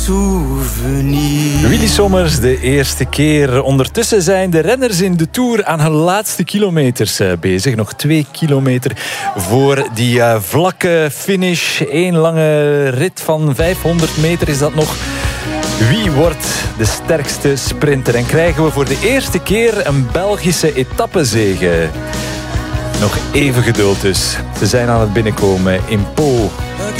Willy Sommers, de eerste keer. Ondertussen zijn de renners in de Tour aan hun laatste kilometers bezig. Nog 2 kilometer voor die vlakke finish. 1 lange rit van 500 meter is dat nog. Wie wordt de sterkste sprinter? En krijgen we voor de eerste keer een Belgische etappezege? Nog even geduld dus. Ze zijn aan het binnenkomen in Pau.